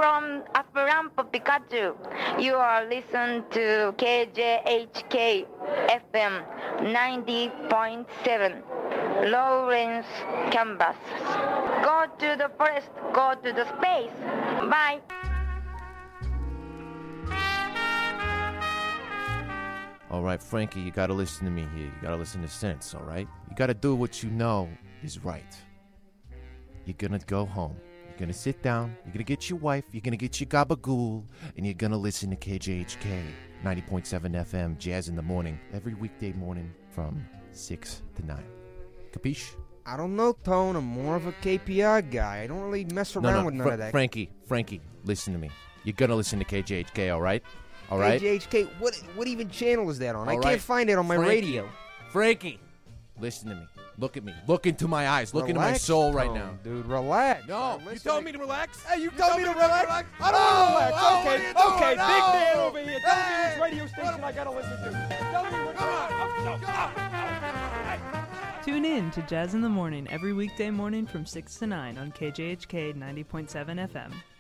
from Esperanto Pikachu. You are listening to KJHK FM 90.7 Lawrence, Kansas. Go to the forest, go to the space. Bye. All right, Frankie, you gotta listen to me here. You gotta listen to sense, all right? You gotta do what you know is right. You're gonna go home. You're gonna sit down. You're gonna get your wife. You're gonna get your gabagool. And you're gonna listen to KJHK 90.7 FM Jazz in the Morning every weekday morning from 6 to 9. Capiche? I don't know, Tone. I'm more of a KPI guy. I don't really mess around with none of that. Frankie, listen to me. You're gonna listen to KJHK, all right? All right? KJHK, what even channel is that on? All I can't find it on my radio. Frankie, listen to me. Look at me. Look into my eyes. Look into my soul right now. Dude, relax. No, you told me to relax? Hey, you told me to relax? I don't want to relax. Okay, big man over here. Tell me which radio station I got to listen to. Tell me which one. Tune in to Jazz in the Morning every weekday morning from 6 to 9 on KJHK 90.7 FM.